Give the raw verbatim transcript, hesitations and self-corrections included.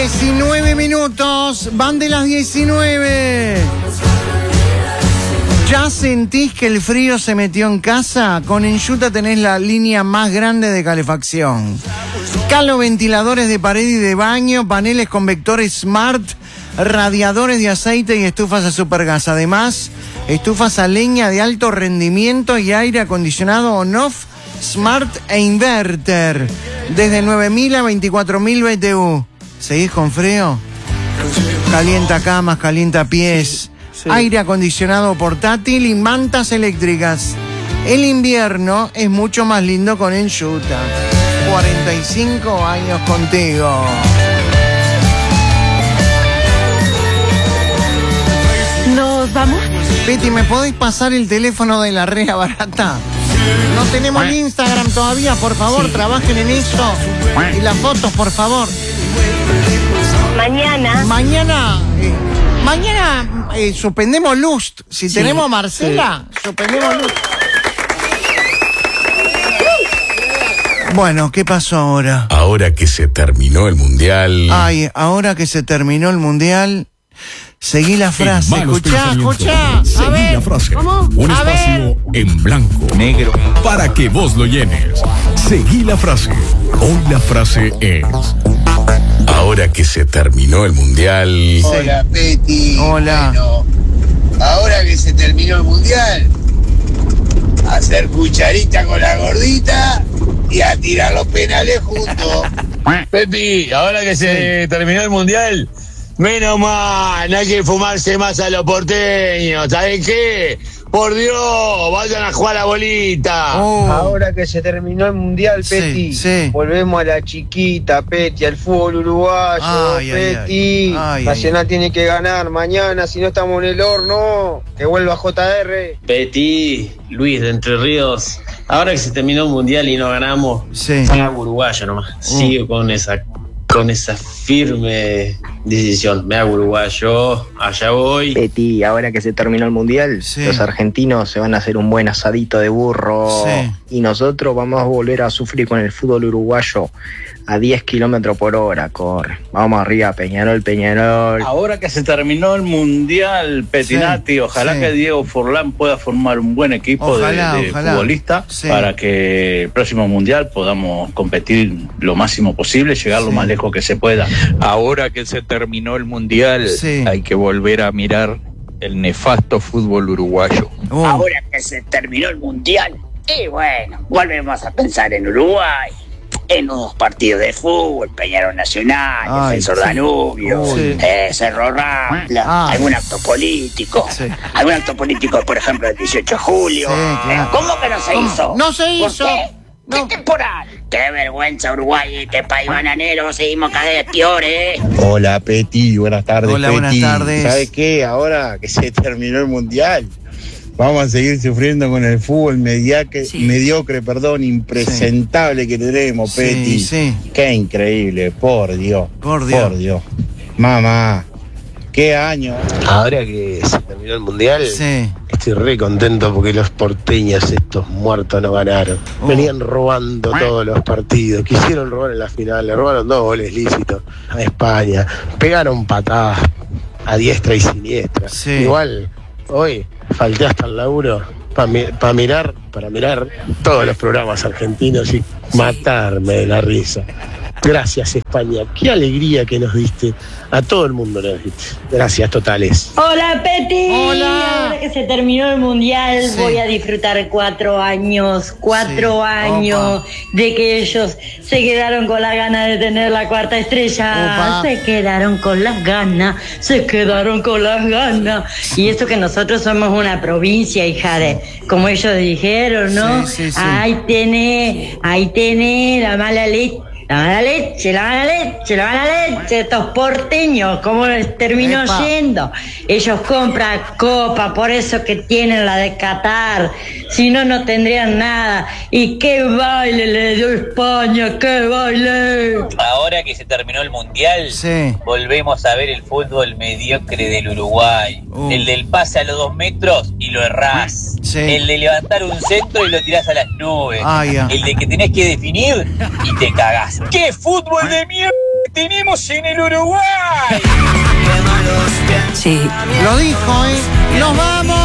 diecinueve minutos, van de las diecinueve. ¿Ya sentís que el frío se metió en casa? Con Enjuta tenés la línea más grande de calefacción. Calo, ventiladores de pared y de baño, paneles con vectores Smart, radiadores de aceite y estufas a supergas. Además, estufas a leña de alto rendimiento y aire acondicionado on-off, Smart e inverter. Desde nueve mil a veinticuatro mil B T U. ¿Seguís con frío? Calienta camas, calienta pies. Sí. Aire acondicionado portátil y mantas eléctricas. El invierno es mucho más lindo con Enjuta. cuarenta y cinco años contigo. ¿Nos vamos? Betty, ¿me podés pasar el teléfono de la Rea Barata? No tenemos el Instagram todavía, por favor, sí. Trabajen en eso. Y las fotos, por favor. Mañana. Mañana. Eh, mañana eh, suspendemos Lust. Si sí, tenemos a Marcela, sí. Suspendemos Lust. Bueno, ¿qué pasó ahora? Ahora que se terminó el mundial. Ay, ahora que se terminó el mundial. Seguí la frase. Escuchá, escuchá. Seguí ver, la frase. ¿Cómo? Un a espacio ver. en blanco, negro, para que vos lo llenes. Seguí la frase. Hoy la frase es: ahora que se terminó el mundial. Hola, Peti. Hola. Bueno, ahora que se terminó el mundial, hacer cucharita con la gordita y a tirar los penales juntos. Peti, ahora que se sí. terminó el mundial, menos mal, no hay que fumarse más a los porteños. ¿Saben qué? Por Dios, vayan a jugar a la bolita. Oh. Ahora que se terminó el mundial, Peti, sí, sí. Volvemos a la chiquita, Peti, al fútbol uruguayo, ay, Peti. Ay, ay. Nacional ay, tiene ay. que ganar mañana, si no estamos en el horno. Que vuelva J R. Peti, Luis de Entre Ríos. Ahora que se terminó el mundial y no ganamos, sí. me hago uruguayo nomás. Uh. Sigo con esa con esa firme decisión. Me hago uruguayo, allá voy. Peti, ahora que se terminó el mundial, sí. los argentinos se van a hacer un buen asadito de burro. Sí. Y nosotros vamos a volver a sufrir con el fútbol uruguayo a diez kilómetros por hora, corre. Vamos arriba, Peñarol, Peñarol. Ahora que se terminó el mundial, Petinati, sí. ojalá sí. que Diego Forlán pueda formar un buen equipo ojalá, de, de futbolistas sí. para que el próximo mundial podamos competir lo máximo posible, llegar sí. lo más lejos que se pueda. Ahora que se terminó el mundial, sí. hay que volver a mirar el nefasto fútbol uruguayo. Oh. Ahora que se terminó el mundial, y bueno, volvemos a pensar en Uruguay, en unos partidos de fútbol, Peñarol Nacional, Ay, Defensor sí. Danubio, sí. eh, Cerro Rampla, ah. algún acto político, sí. algún acto político, por ejemplo, el dieciocho de julio. Sí, claro. ¿Cómo que no se ¿Cómo? hizo? No se hizo. ¿Por qué? No. ¿Qué temporal? ¡Qué vergüenza, Uruguay! Este país bananero, seguimos cada vez peor, ¿eh? Hola, Peti, buenas tardes, Hola, Peti. buenas tardes. ¿Sabes qué? Ahora que se terminó el mundial, vamos a seguir sufriendo con el fútbol mediocre, sí. mediocre, perdón, impresentable sí. que tenemos, sí, Peti. Sí. Qué increíble, por Dios. Por Dios. Por Dios. Mamá, qué año. Ahora que se terminó el mundial, sí. estoy re contento porque los porteños estos muertos no ganaron. Oh. Venían robando todos los partidos. Quisieron robar en la final, le robaron dos goles lícitos a España. Pegaron patadas a diestra y siniestra. Sí. Igual, hoy falté hasta el laburo para mi, pa mirar, para mirar todos los programas argentinos y matarme de la risa. Gracias, España. Qué alegría que nos diste. A todo el mundo nos diste. Gracias totales. Hola, Peti. Hola. Ahora que se terminó el mundial, sí. voy a disfrutar cuatro años, cuatro sí. años Opa. de que ellos se quedaron con las ganas de tener la cuarta estrella. Opa. Se quedaron con las ganas, se quedaron con las ganas. Y eso que nosotros somos una provincia, hija de, como ellos dijeron, ¿no? Sí, sí, sí. Ahí tenés, ahí tenés la mala leche. La mala leche, la mala leche, la mala leche, estos porteños, ¿cómo les terminó Epa. yendo? Ellos compran copa, por eso que tienen la de Qatar, si no, no tendrían nada. Y qué baile le dio España, qué baile. Ahora que se terminó el mundial, sí. volvemos a ver el fútbol mediocre del Uruguay. Uh. El del pase a los dos metros y lo errás. Sí. El de levantar un centro y lo tirás a las nubes. Ah, yeah. El de que tenés que definir y te cagás. ¡Qué fútbol de mierda tenemos en el Uruguay. Sí. Lo dijo, ¿eh? ¡Nos vamos!